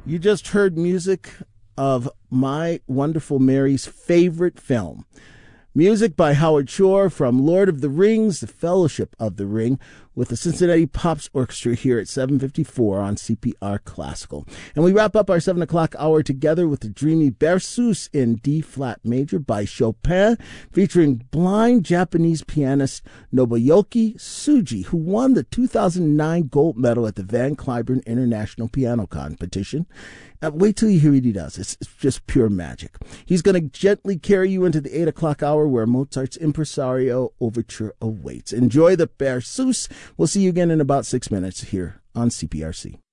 You just heard music of my wonderful Mary's favorite film. Music by Howard Shore from Lord of the Rings, The Fellowship of the Ring, with the Cincinnati Pops Orchestra here at 7:54 on CPR Classical. And we wrap up our 7 o'clock hour together with the dreamy Berceuse in D-flat major by Chopin, featuring blind Japanese pianist Nobuyuki Tsuji, who won the 2009 gold medal at the Van Cliburn International Piano Competition. Wait till you hear what he does. It's just pure magic. He's going to gently carry you into the 8 o'clock hour where Mozart's Impresario Overture awaits. Enjoy the Berceuse. We'll see you again in about 6 minutes here on CPRC.